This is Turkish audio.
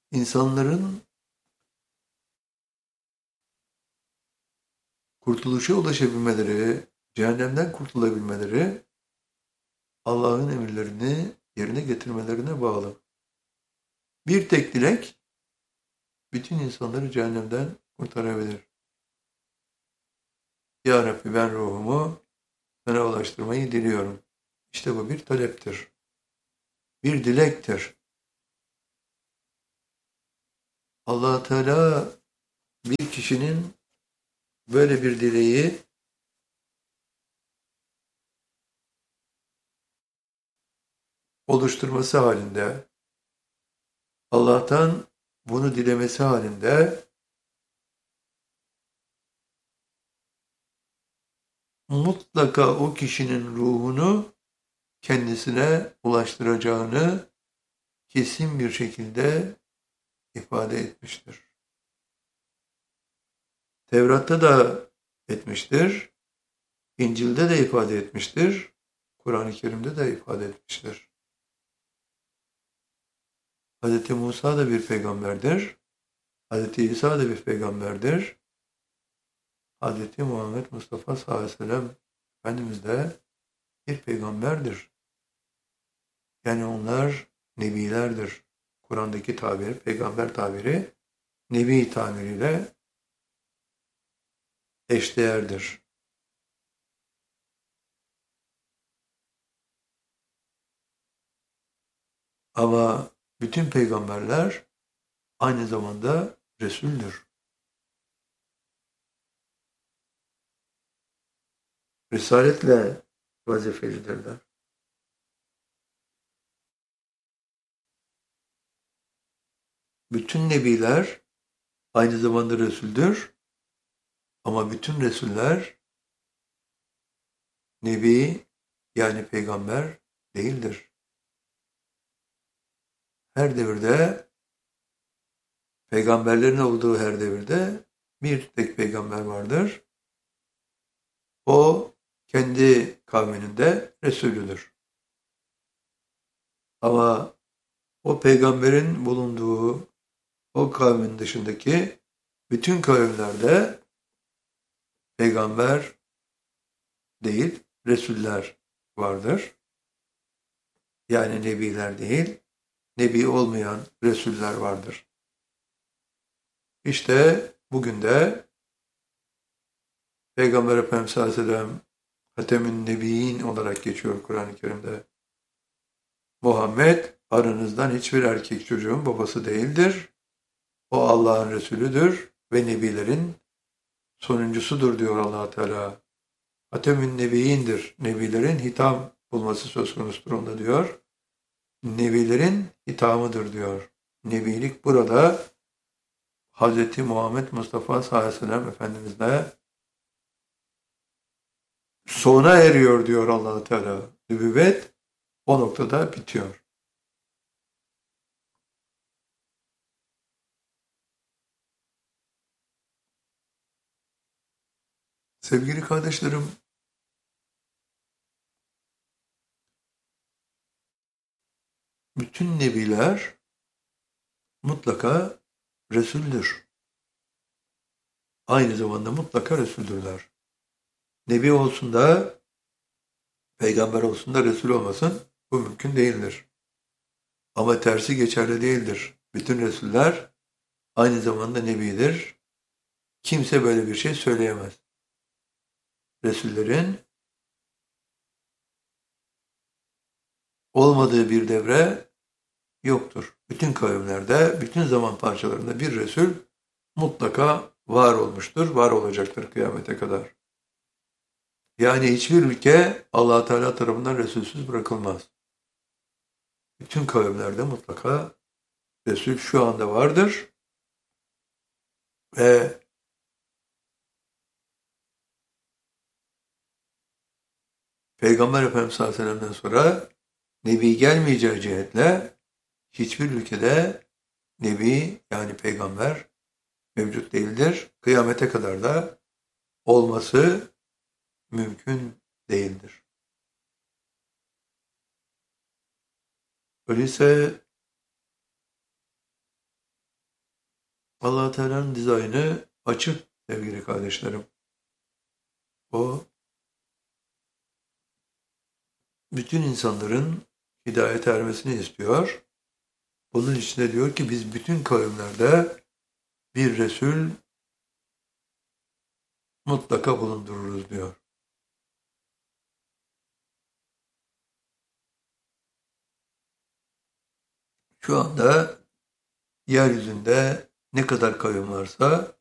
İnsanların kurtuluşa ulaşabilmeleri, cehennemden kurtulabilmeleri Allah'ın emirlerini yerine getirmelerine bağlı. Bir tek dilek bütün insanları cehennemden kurtarabilir. Ya Rabbi ben ruhumu sana ulaştırmayı diliyorum. İşte bu bir taleptir. Bir dilektir. Allah Teala bir kişinin böyle bir dileği oluşturması halinde, Allah'tan bunu dilemesi halinde mutlaka o kişinin ruhunu kendisine ulaştıracağını kesin bir şekilde ifade etmiştir. Tevrat'ta da etmiştir, İncil'de de ifade etmiştir, Kur'an-ı Kerim'de de ifade etmiştir. Hz. Musa da bir peygamberdir, Hz. İsa da bir peygamberdir, Hz. Muhammed Mustafa sallallahu aleyhi ve sellem Efendimiz de bir peygamberdir. Yani onlar nebilerdir. Kur'an'daki tabir, peygamber tabiri, nebi tabiriyle eşdeğerdir. Ama bütün peygamberler aynı zamanda Resul'dür. Risaletle vazifelidirler. Bütün nebiler aynı zamanda Resul'dür. Ama bütün Resuller nebi yani peygamber değildir. Her devirde peygamberlerin olduğu her devirde bir tek peygamber vardır. O kendi kavminin de Resulüdür. Ama o peygamberin bulunduğu o kavmin dışındaki bütün kavimlerde peygamber değil, Resuller vardır. Yani nebiler değil, nebi olmayan Resuller vardır. İşte bugün de Peygamber Efendimiz sallallahu aleyhi ve sellem Hatemün Nebiyyin olarak geçiyor Kur'an-ı Kerim'de. Muhammed aranızdan hiçbir erkek çocuğun babası değildir. O Allah'ın Resulüdür ve nebilerin sonuncusudur diyor Allah Teala. Hatemün Nebiyyindir. Nebilerin hitam bulması söz konusudur onda diyor. Nebilerin hitamıdır diyor. Nebilik burada Hz. Muhammed Mustafa sallallahu aleyhi ve sellem Efendimizle sona eriyor diyor Allah Teala. Nübüvvet o noktada bitiyor. Sevgili kardeşlerim, bütün nebiler mutlaka Resul'dür. Aynı zamanda mutlaka Resul'dürler. Nebi olsun da, peygamber olsun da Resul olmasın, bu mümkün değildir. Ama tersi geçerli değildir. Bütün Resuller aynı zamanda Nebidir. Kimse böyle bir şey söyleyemez. Resullerin olmadığı bir devre yoktur. Bütün kavimlerde, bütün zaman parçalarında bir Resul mutlaka var olmuştur, var olacaktır kıyamete kadar. Yani hiçbir ülke Allah Teala tarafından Resulsüz bırakılmaz. Bütün kavimlerde mutlaka Resul şu anda vardır ve Peygamber Efendimiz sallallahu aleyhi ve sellem'den sonra Nebi gelmeyeceği cihetle hiçbir ülkede Nebi yani peygamber mevcut değildir. Kıyamete kadar da olması mümkün değildir. Öyleyse Allah Teala'nın dizaynı açık sevgili kardeşlerim. O bütün insanların hidayete ermesini istiyor. Bunun için de diyor ki biz bütün kavimlerde bir Resul mutlaka bulundururuz diyor. Şu anda yeryüzünde ne kadar kavim varsa